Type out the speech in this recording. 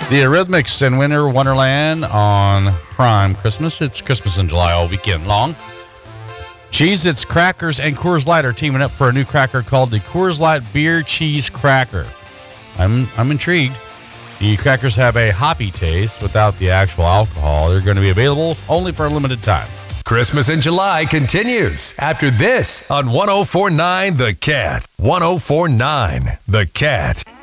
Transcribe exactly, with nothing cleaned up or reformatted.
The Eurythmics in Winter Wonderland on Prime Christmas. It's Christmas in July all weekend long. Cheez-Its, crackers, and Coors Light are teaming up for a new cracker called the Coors Light Beer Cheese Cracker. I'm I'm intrigued. The crackers have a hoppy taste without the actual alcohol. They're going to be available only for a limited time. Christmas in July continues after this on one oh four point nine The Cat. one oh four point nine The Cat.